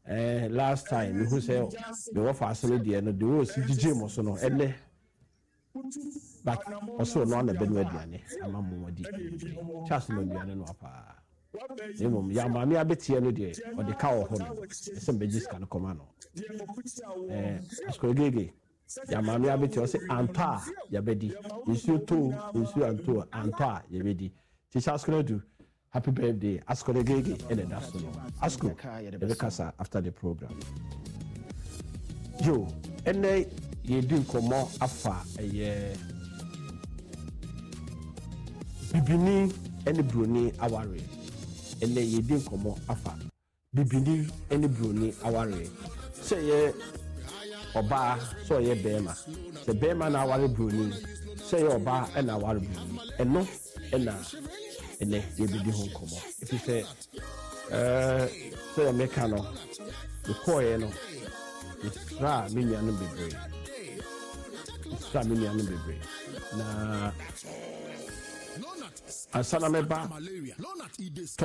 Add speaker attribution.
Speaker 1: last time who say the offer asolo no the was CGJ mo so no ene but also no na benu aduane amamu wadi chance no aduane no apa emom ya maami abetie no de o de ka wo ho no ese mbegis kan koma no askogege ya maami abetie o se anta ya bedi isu anta ya bedi teacher askolo do happy birthday askogege and that's no asko the kasa after the program yo ene ye din komo afa bibini ene broni aware ene ye din komo afa bibini ene broni aware say ye oba so ye bema say bema na aware broni say ye oba ena aware broni eno ena ene ye bidi hon komo if you say say make no the koye no isra minyanu bebre na asana meba